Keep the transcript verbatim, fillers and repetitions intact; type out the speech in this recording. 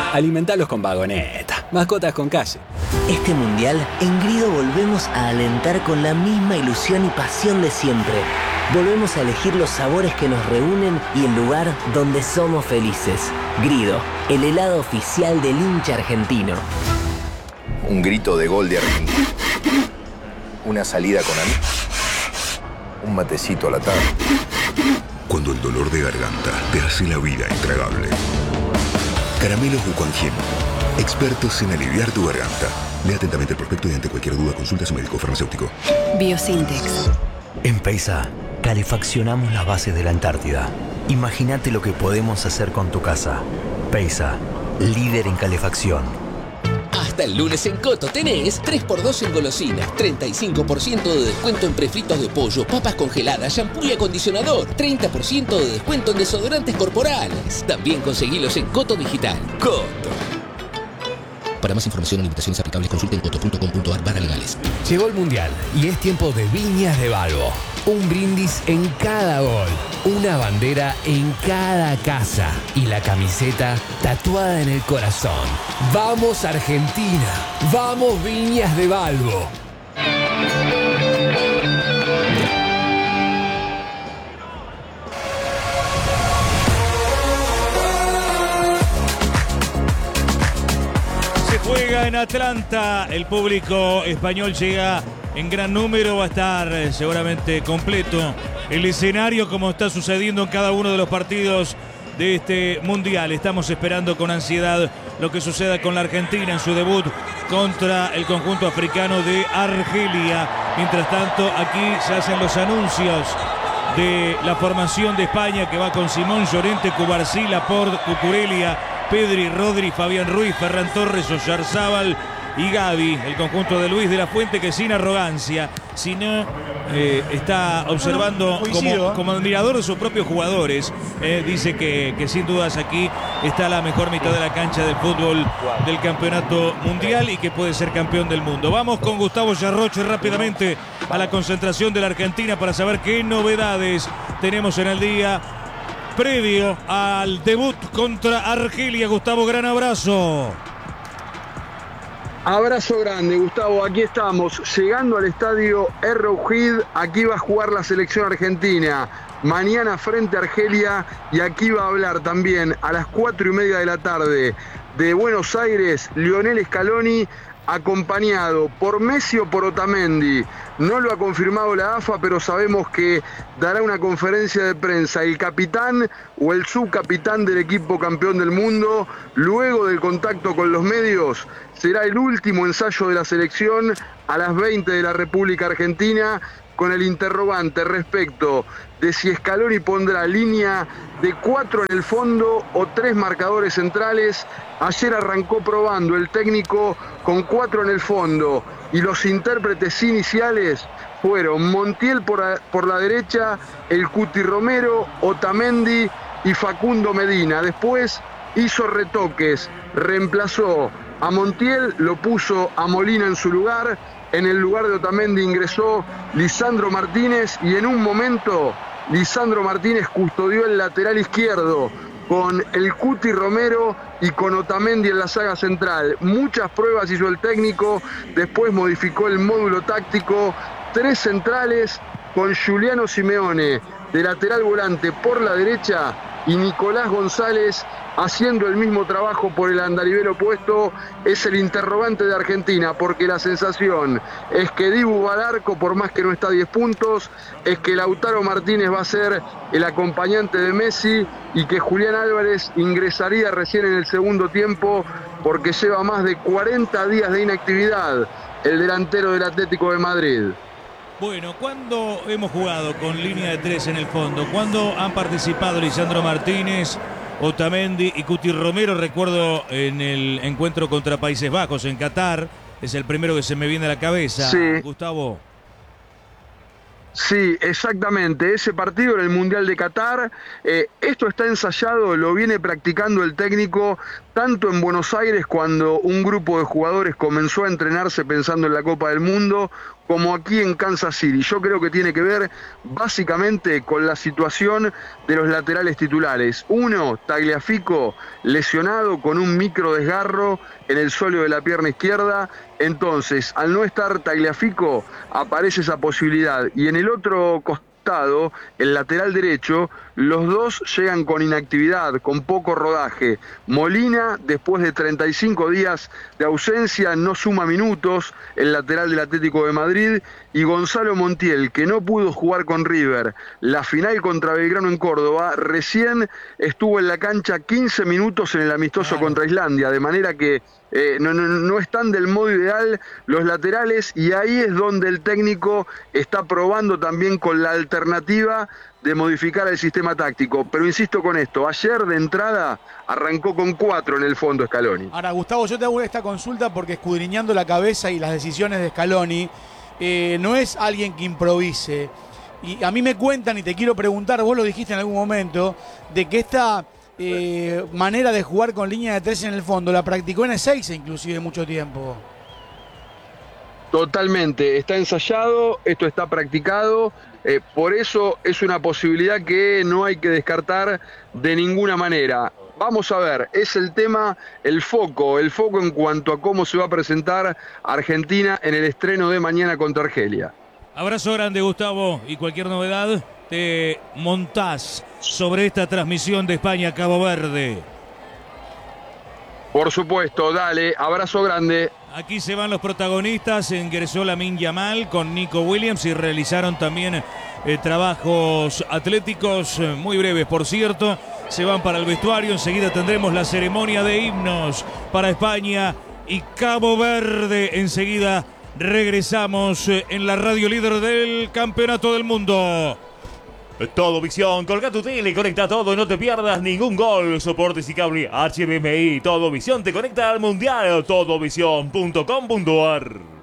Alimentalos con Vagoneta. Mascotas con calle. Este mundial, en Grido volvemos a alentar con la misma ilusión y pasión de siempre. Volvemos a elegir los sabores que nos reúnen y el lugar donde somos felices. Grido, el helado oficial del hincha argentino. Un grito de gol de Argentina. Una salida con amigos. Un matecito a la tarde. Cuando el dolor de garganta te hace la vida intragable. Caramelos Bucanjim, expertos en aliviar tu garganta. Lea atentamente el prospecto y ante cualquier duda consulta a su médico farmacéutico. Biosintex. En Peisa, calefaccionamos las bases de la Antártida. Imagínate lo que podemos hacer con tu casa. Peisa, líder en calefacción. Hasta el lunes en Coto tenés tres por dos en golosinas, treinta y cinco por ciento de descuento en prefritos de pollo, papas congeladas, shampoo y acondicionador, treinta por ciento de descuento en desodorantes corporales. También conseguilos en Coto Digital. Coto. Para más información o limitaciones aplicables consulten coto punto com punto ar barra legales. Llegó el Mundial y es tiempo de Viñas de Balbo. Un brindis en cada gol, una bandera en cada casa y la camiseta tatuada en el corazón. ¡Vamos Argentina! ¡Vamos Viñas de Balbo! Juega en Atlanta, el público español llega en gran número, va a estar eh, seguramente completo el escenario como está sucediendo en cada uno de los partidos de este Mundial. Estamos esperando con ansiedad lo que suceda con la Argentina en su debut contra el conjunto africano de Argelia. Mientras tanto, aquí se hacen los anuncios de la formación de España que va con Simón, Llorente, Cubarsí, Laporte, Cucurella, Pedri, Rodri, Fabián Ruiz, Ferran Torres, Oyarzábal y Gavi. El conjunto de Luis de la Fuente que sin arrogancia, sino eh, está observando como, como admirador de sus propios jugadores. Eh, dice que, que sin dudas aquí está la mejor mitad de la cancha del fútbol del campeonato mundial y que puede ser campeón del mundo. Vamos con Gustavo Yarroche rápidamente a la concentración de la Argentina para saber qué novedades tenemos en el día previo al debut contra Argelia. Gustavo, gran abrazo. Abrazo grande, Gustavo. Aquí estamos, llegando al estadio Arrowhead. Aquí va a jugar la selección argentina. Mañana frente a Argelia. Y aquí va a hablar también a las cuatro y media de la tarde de Buenos Aires, Lionel Scaloni, acompañado por Messi o por Otamendi. No lo ha confirmado la A F A, pero sabemos que dará una conferencia de prensa el capitán o el subcapitán del equipo campeón del mundo. Luego del contacto con los medios, será el último ensayo de la selección a las veinte de la República Argentina, con el interrogante respecto de si Scaloni pondrá línea de cuatro en el fondo o tres marcadores centrales. Ayer arrancó probando el técnico con cuatro en el fondo y los intérpretes iniciales fueron Montiel por, a, por la derecha, el Cuti Romero, Otamendi y Facundo Medina. Después hizo retoques, reemplazó a Montiel, lo puso a Molina en su lugar. En el lugar de Otamendi ingresó Lisandro Martínez y en un momento Lisandro Martínez custodió el lateral izquierdo con el Cuti Romero y con Otamendi en la saga central. Muchas pruebas hizo el técnico, después modificó el módulo táctico. Tres centrales con Giuliano Simeone de lateral volante por la derecha y Nicolás González haciendo el mismo trabajo por el andarivel opuesto. Es el interrogante de Argentina, porque la sensación es que Dibu va al arco por más que no está a diez puntos, es que Lautaro Martínez va a ser el acompañante de Messi y que Julián Álvarez ingresaría recién en el segundo tiempo porque lleva más de cuarenta días de inactividad el delantero del Atlético de Madrid. Bueno, ¿cuándo hemos jugado con línea de tres en el fondo? ¿Cuándo han participado Lisandro Martínez, Otamendi y Cuti Romero? Recuerdo en el encuentro contra Países Bajos en Qatar, es el primero que se me viene a la cabeza. Sí. Gustavo. Sí, exactamente, ese partido en el Mundial de Qatar, eh, esto está ensayado, lo viene practicando el técnico tanto en Buenos Aires cuando un grupo de jugadores comenzó a entrenarse pensando en la Copa del Mundo, como aquí en Kansas City. Yo creo que tiene que ver básicamente con la situación de los laterales titulares. Uno, Tagliafico, lesionado con un micro desgarro en el sóleo de la pierna izquierda. Entonces, al no estar Tagliafico, aparece esa posibilidad. Y en el otro costado, el lateral derecho, los dos llegan con inactividad, con poco rodaje. Molina, después de treinta y cinco días de ausencia, no suma minutos, el lateral del Atlético de Madrid, y Gonzalo Montiel, que no pudo jugar con River la final contra Belgrano en Córdoba, recién estuvo en la cancha quince minutos en el amistoso claro. contra Islandia, de manera que Eh, no, no, no están del modo ideal los laterales, y ahí es donde el técnico está probando también con la alternativa de modificar el sistema táctico. Pero insisto con esto, ayer de entrada arrancó con cuatro en el fondo Scaloni. Ahora, Gustavo, yo te hago esta consulta porque escudriñando la cabeza y las decisiones de Scaloni, eh, no es alguien que improvise. Y a mí me cuentan, y te quiero preguntar, vos lo dijiste en algún momento, de que esta... Eh, manera de jugar con línea de tres en el fondo la practicó en Ezeiza inclusive mucho tiempo. Totalmente, está ensayado, esto está practicado, eh, por eso es una posibilidad que no hay que descartar de ninguna manera. Vamos a ver, es el tema, el foco, el foco en cuanto a cómo se va a presentar Argentina en el estreno de mañana contra Argelia. Abrazo grande, Gustavo, y cualquier novedad te montás sobre esta transmisión de España-Cabo Verde. Por supuesto, dale, abrazo grande. Aquí se van los protagonistas, ingresó Lamine Yamal con Nico Williams y realizaron también eh, trabajos atléticos eh, muy breves, por cierto. Se van para el vestuario, enseguida tendremos la ceremonia de himnos para España y Cabo Verde. Enseguida regresamos eh, en la radio líder del Campeonato del Mundo. Todo Visión, colga tu tele, conecta todo y no te pierdas ningún gol. Soportes y cable H D M I. Todo Visión te conecta al Mundial. todo visión punto com punto a r